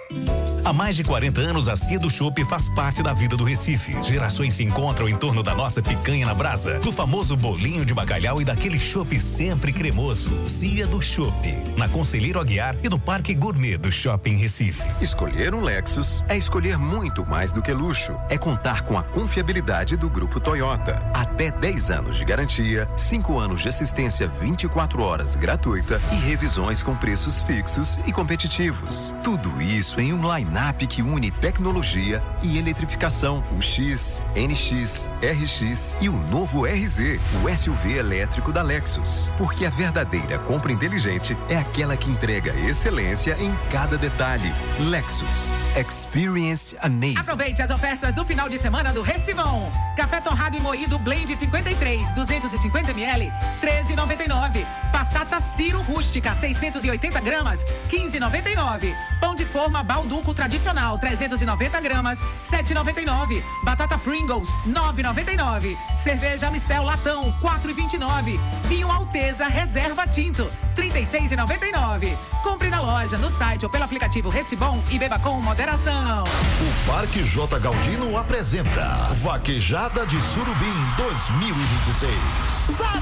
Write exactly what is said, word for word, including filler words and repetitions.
Há mais de quarenta anos, a Cia do Chopp faz parte da vida do Recife. Gerações se encontram em torno da nossa picanha na brasa, do famoso bolinho de bacalhau e daquele chopp sempre cremoso. Cia do Chopp, na Conselheiro Aguiar e no Parque Gourmet do Shopping Recife. Escolher um Lexus é escolher muito mais do que luxo. É contar com a confiabilidade do Grupo Toyota. Até dez anos de garantia, cinco anos de assistência vinte e quatro horas gratuita e revisões com preços fixos e competitivos. Tudo isso em um line-up que une tecnologia e eletrificação. O X, N X, R X e o novo R Z, o S U V elétrico da Lexus. Porque a verdadeira compra inteligente é aquela que entrega excelência em cada detalhe. Lexus. Experience amazing. Aproveite as ofertas do final de semana do Recibão. Café torrado e moído Blend cinquenta e três, duzentos e cinquenta mililitros, treze reais e noventa e nove centavos. Passata Ciro Rústica, seiscentos e oitenta gramas, quinze reais e noventa e nove centavos. Pão de forma Balduco tradicional, trezentos e noventa gramas, sete reais e noventa e nove centavos. Batata Pringles, nove reais e noventa e nove centavos. Cerveja Amistel Latão, quatro reais e vinte e nove centavos. Vinho Alteza Reserva Tinto, trinta e seis reais e noventa e nove centavos. Compre na loja, no site ou pelo aplicativo Recibon e beba com moderação. O Parque J Galdino apresenta Vaquejada de Surubim dois mil e vinte e seis.